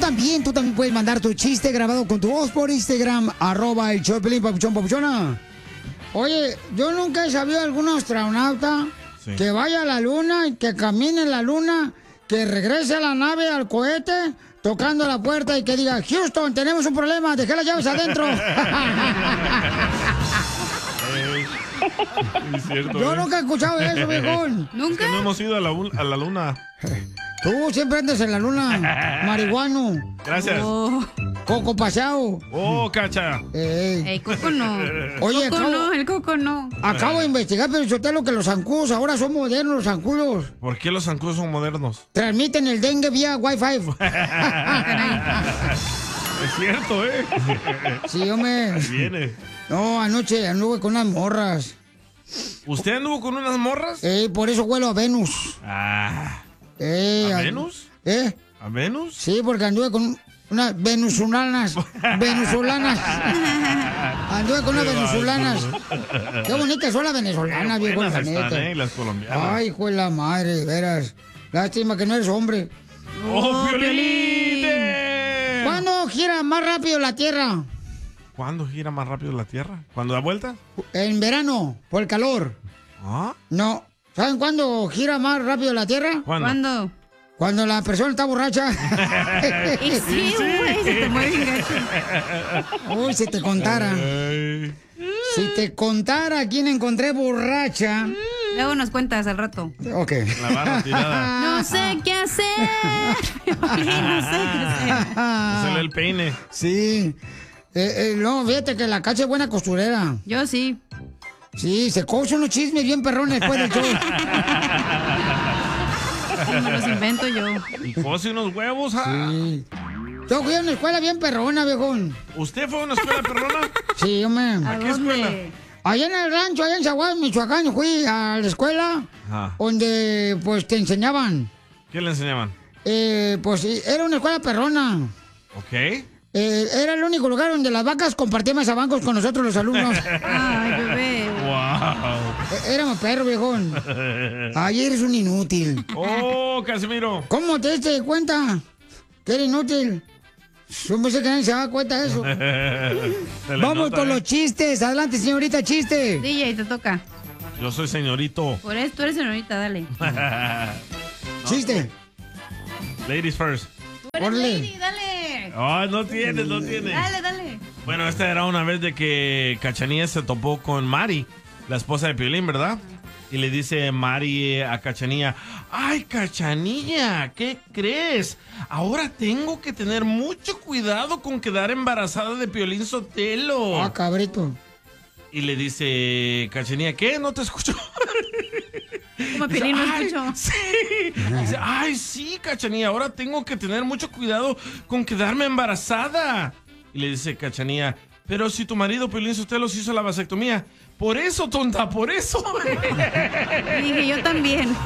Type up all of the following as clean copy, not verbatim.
también puedes mandar tu chiste grabado con tu voz por Instagram, @el show de Piolín, papuchón, papuchona. Oye, yo nunca he sabido de algún astronauta que vaya a la luna y que camine en la luna, que regrese a la nave, al cohete, tocando la puerta y que diga, Houston, tenemos un problema, dejé las llaves adentro. Es cierto, Yo nunca he escuchado eso, viejón. ¿Nunca? Es que no hemos ido a la luna. Tú siempre andas en la luna, marihuano. Gracias. Coco pasado. Oh, Cacha. El Coco no. Oye, el Coco no. Acabo de investigar, pero yo te lo que los zancudos ahora son modernos, los zancudos. ¿Por qué los zancudos son modernos? Transmiten el dengue vía Wi-Fi. Es cierto, ¿eh? Sí, hombre. Viene. No, anoche anduve con unas morras. ¿Usted anduvo con unas morras? Por eso huelo a Venus. ¿A Venus? ¿A Venus? Sí, porque anduve con unas venezolanas. Anduve con unas venezolanas. Qué bonitas son las venezolanas, viejo, la neta. Las colombianas. Ay, hijo de la madre, de veras. Lástima que no eres hombre. ¡Oh, Piolín! ¿Cuándo gira más rápido la Tierra? ¿Cuándo gira más rápido la Tierra? ¿Cuándo da vuelta? En verano, por el calor. ¿Ah? No. ¿Saben cuándo gira más rápido la Tierra? ¿Cuándo? Cuando la persona está borracha. Y sí, güey, se te mueve bien gacho. Uy, si te contara. Si te contara quién encontré borracha. Luego nos cuentas al rato. Ok. La barra tirada. No sé qué hacer. No sé qué hacer. Hacerle el peine. Sí. No, fíjate que la Cacha es buena costurera. Yo sí. Sí, se cose unos chismes bien perrones después del show. Me los invento yo. Y cose unos huevos. Sí. Yo fui a una escuela bien perrona, viejón. ¿Usted fue a una escuela perrona? Sí, hombre. ¿A qué escuela? Allá en el rancho, allá en Zaguay, Michoacán, fui a la escuela donde, pues, te enseñaban. ¿Qué le enseñaban? Pues, era una escuela perrona. Ok. Era el único lugar donde las vacas compartían mesabancos con nosotros los alumnos. Ay, bebé. Wow. Éramos perros, viejón. Ay, eres un inútil. Oh, Casimiro. ¿Cómo te diste cuenta que eres inútil? Yo pensé que nadie se daba cuenta de eso. Vamos con los chistes. Adelante, señorita, chiste. DJ, te toca. Yo soy señorito. Por eso tú eres señorita, dale. Chiste. Ladies first. Lady, dale. Oh, no tiene. Dale. Bueno, esta era una vez de que Cachanilla se topó con Mari, la esposa de Piolín, ¿verdad? Y le dice Mari a Cachanilla, ¡ay, Cachanilla! ¿Qué crees? Ahora tengo que tener mucho cuidado con quedar embarazada de Piolín Sotelo. Ah, cabrito. Y le dice Cachanilla, ¿qué? ¿No te escucho? Como Piolín no escuchó. Sí. Dice, ay, sí, Cachanilla, ahora tengo que tener mucho cuidado con quedarme embarazada. Y le dice Cachanilla, pero si tu marido Piolín Sotelo se hizo la vasectomía. Por eso, tonta, por eso. Dije, yo también.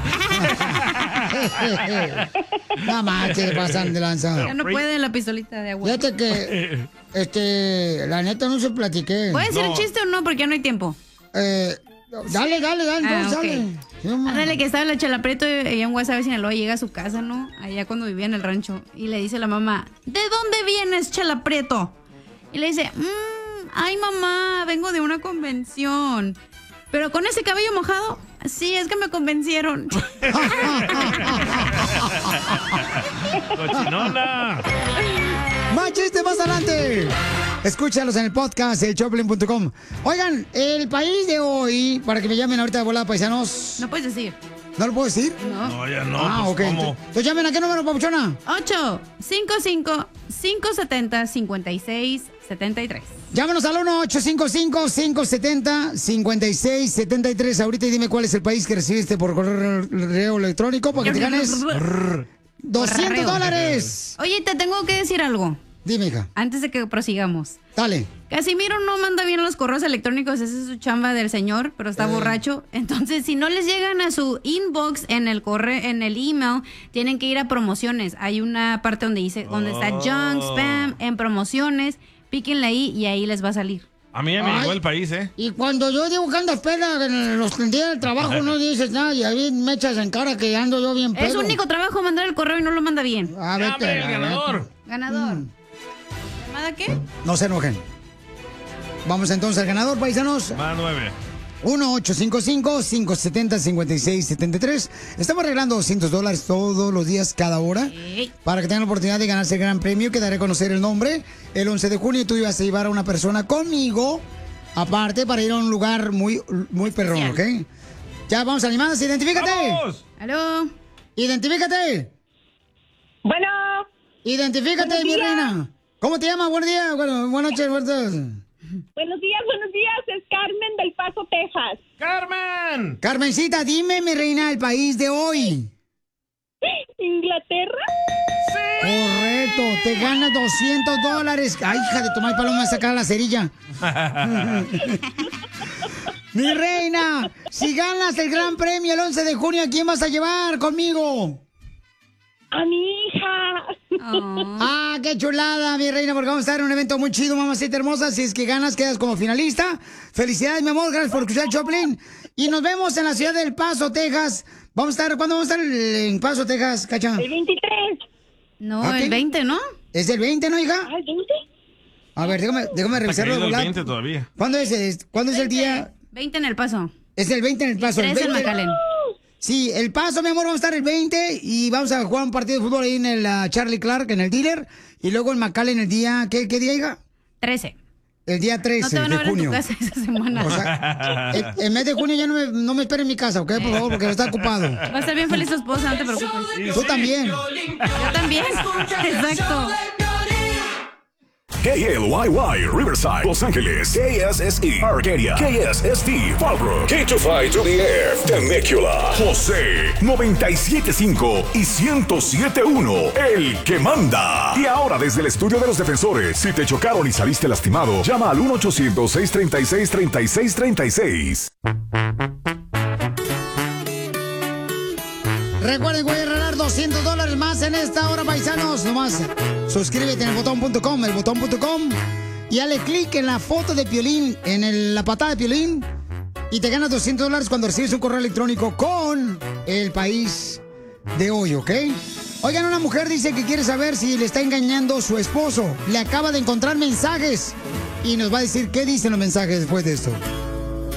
Nada más que pasan de lanza. Ya no puede la pistolita de agua. Fíjate que, la neta no se platiqué. ¿Puede ser el chiste o no? Porque ya no hay tiempo. Dale, entonces okay. dale. Ándale, que estaba la Chela Prieto y en Guasave, Sinaloa, llega a su casa, ¿no? Allá cuando vivía en el rancho. Y le dice la mamá, ¿de dónde vienes, Chela Prieto? Y le dice, ay, mamá, vengo de una convención. ¿Pero con ese cabello mojado? Sí, es que me convencieron. ¡Cochinona! Más chistes más adelante. Escúchalos en el podcast de Choplin.com. Oigan, el país de hoy, para que me llamen ahorita de volada, paisanos. No puedes decir. ¿No lo puedo decir? No, ya no. Ah, pues, ok. ¿cómo? Entonces llamen a qué número, papuchona. 855-570-5673. Llámanos al 1-855-570-5673 ahorita y dime cuál es el país que recibiste por correo electrónico para que te ganes $200. Oye, te tengo que decir algo. Dime, hija. Antes de que prosigamos. Dale. Casimiro no manda bien los correos electrónicos, esa es su chamba del señor, pero está borracho. Entonces, si no les llegan a su inbox en el email, tienen que ir a promociones. Hay una parte donde dice, donde está junk, spam, en promociones. Píquenle ahí y ahí les va a salir. A mí ya me llegó el país, ¿eh? Y cuando yo digo que andas peda en los días del trabajo, no dices nada y ahí me echas en cara que ando yo bien pedo. Es su único trabajo mandar el correo y no lo manda bien. A ver, el ganador. Ganador. ¿Llamada qué? No se enojen. Vamos entonces al ganador, paisanos. Va 9. 1-855-570-5673. Estamos arreglando $200 todos los días, cada hora, para que tengan la oportunidad de ganarse el gran premio, que daré a conocer el nombre. El 11 de junio tú ibas a llevar a una persona conmigo, aparte, para ir a un lugar muy perrón, ¿ok? Ya, vamos a llamadas, identifícate. ¡Vamos! ¿Aló? Identifícate. Bueno. Identifícate, mi reina. ¿Cómo te llamas? Buenos días. Bueno, buenas noches, buenos días. Buenos días. Es Carmen del Paso, Texas. ¡Carmen! Carmencita, dime, mi reina, el país de hoy. ¿Inglaterra? ¡Sí! Correcto, te ganas $200. Ay, hija de tomar paloma, sacar la cerilla. Mi reina, si ganas el gran premio el 11 de junio, ¿a quién vas a llevar conmigo? A mi hija. Oh. Ah, qué chulada, mi reina, porque vamos a estar en un evento muy chido, mamacita hermosa. Si es que ganas, quedas como finalista. Felicidades, mi amor, gracias por escuchar Choplin. Y nos vemos en la ciudad del Paso, Texas. ¿Cuándo vamos a estar en Paso, Texas, Cacha? El 23. No, ¿Ah, el 20, ¿no? ¿Es el 20, no, hija? ¿El 20? A ver, déjame revisarlo. Está caído el 20 todavía. ¿Cuándo es el día? 20 en el Paso. Es el 20 en el Paso. 3 en McAllen. Sí, el Paso, mi amor, vamos a estar el 20 y vamos a jugar un partido de fútbol ahí en el Charlie Clark, en el dealer. Y luego en McAllen el día, ¿qué día, hija? 13. El día 13 No te van a de ver junio. en tu casa esa semana. O sea, el mes de junio ya no me esperen en mi casa, ¿ok? Por favor, porque está ocupado. Va a estar bien feliz tu esposa, no te preocupes. Tú también. Yo también. Exacto. KLYY, Riverside, Los Ángeles, KSSE, Arcadia, KSST, Fallbrook, K25 to the Air, Temecula, José, 97.5 y 107.1, el que manda. Y ahora desde el estudio de los defensores, si te chocaron y saliste lastimado, llama al 1-800-636-3636. Recuerden, voy a regalar $200 más en esta hora, paisanos. Nomás suscríbete en el botón.com, y dale clic en la foto de Piolín, en la patada de Piolín, y te ganas $200 cuando recibes un correo electrónico con el país de hoy, ¿ok? Oigan, una mujer dice que quiere saber si le está engañando su esposo. Le acaba de encontrar mensajes y nos va a decir qué dicen los mensajes después de esto.